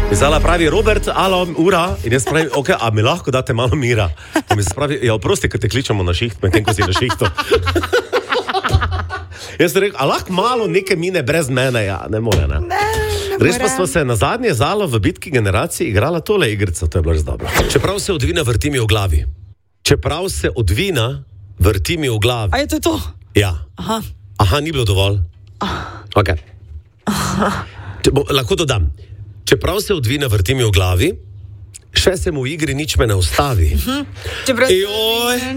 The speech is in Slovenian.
Zala pravi, Robert, alo, ura, in jaz pravim, ok, a mi lahko date malo mira? In mi se pravi, ja, oprosti, ker te kličemo na šiht, medtem ko si na šihtu. Jaz sem rekel, a lahko malo neke mine brez mene, ja, ne more, ne. Res pa smo se na zadnje Zalo v bitki generacij igrala tole igrico, to je bilo res dobro. Čeprav se odvina, vrti mi v glavi. Čeprav se odvina, vrti mi v glavi. A je to to? Ja. Aha, ni bilo dovolj. Ok. Lahko dodam. Čeprav se odvina, vrti mi v glavi, še se mu v igri nič me ne ustavi. Čeprav... Joj.